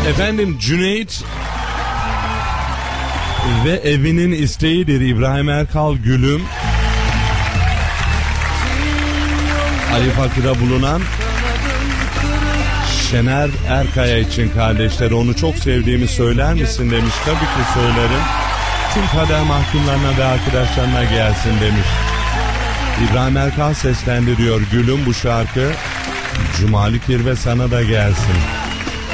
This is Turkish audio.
Efendim Cüneyt ve evinin isteğidir İbrahim Erkal Gülüm. Ali Fakir'e bulunan Şener Erkaya için kardeşleri, onu çok sevdiğimi söyler misin demiş. Tabii ki söylerim. Tüm kader mahkumlarına ve arkadaşlarına gelsin demiş. İbrahim Erkal seslendiriyor Gülüm bu şarkı. Cumali Kirve sana da gelsin.